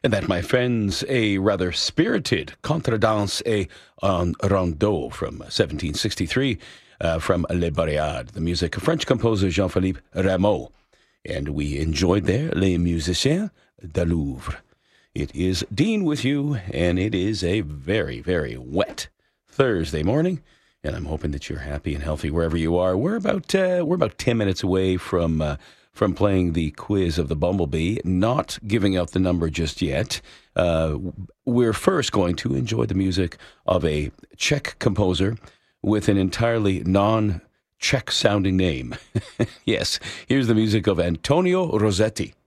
And that, my friends, a rather spirited contredanse et un rondeau from 1763 from Les Barriades, the music of French composer Jean-Philippe Rameau. And we enjoyed there Les Musiciens du Louvre. It is Dean with you, and it is a very, very wet Thursday morning. And I'm hoping that you're happy and healthy wherever you are. We're about 10 minutes away from playing the quiz of the Bumblebee, not giving out the number just yet. We're first going to enjoy the music of a Czech composer with an entirely non-Czech sounding name. Yes, here's the music of Antonio Rossetti.